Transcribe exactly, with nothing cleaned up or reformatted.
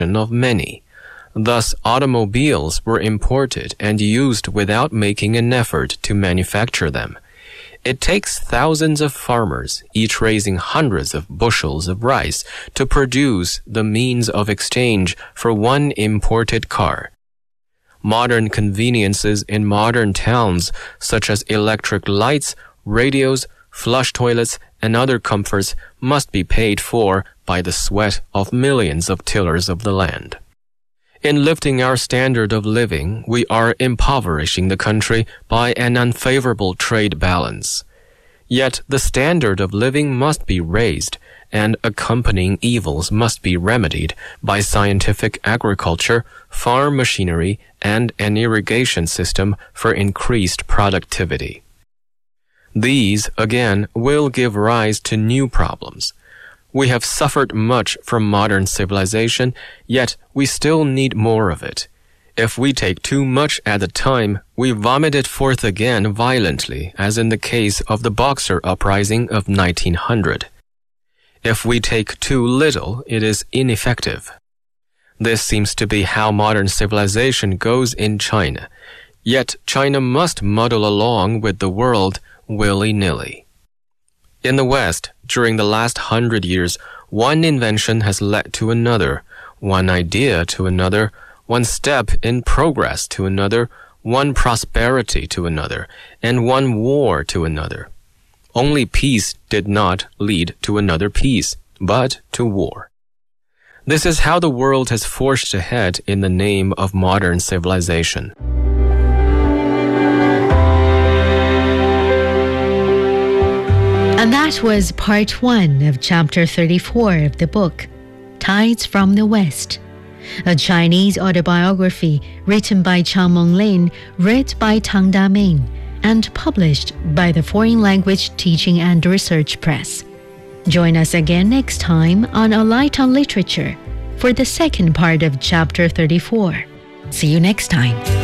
of many. Thus, automobiles were imported and used without making an effort to manufacture them. It takes thousands of farmers, each raising hundreds of bushels of rice, to produce the means of exchange for one imported car. Modern conveniences in modern towns, such as electric lights, radios, flush toilets, and other comforts, must be paid for by the sweat of millions of tillers of the land. In lifting our standard of living, we are impoverishing the country by an unfavorable trade balance. Yet the standard of living must be raised, and accompanying evils must be remedied by scientific agriculture, farm machinery, and an irrigation system for increased productivity. These, again, will give rise to new problems. We have suffered much from modern civilization, yet we still need more of it. If we take too much at a time, we vomit it forth again violently, as in the case of the Boxer uprising of nineteen hundred. If we take too little, it is ineffective. This seems to be how modern civilization goes in China. Yet China must muddle along with the world willy-nilly. In the West, during the last hundred years, one invention has led to another, one idea to another, one step in progress to another, one prosperity to another, and one war to another. Only peace did not lead to another peace, but to war. This is how the world has forged ahead in the name of modern civilization. And that was part one of chapter thirty-four of the book, Tides from the West, a Chinese autobiography written by Chang Monglin, read by Tang Daming, and published by the Foreign Language Teaching and Research Press. Join us again next time on A Light on Literature for the second part of chapter thirty-four. See you next time.